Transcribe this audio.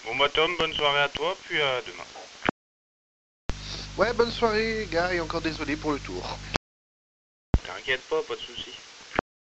Bon bah Tom, bonne soirée à toi, puis à demain. Ouais, bonne soirée, gars, et encore désolé pour le tour. T'inquiète pas de soucis.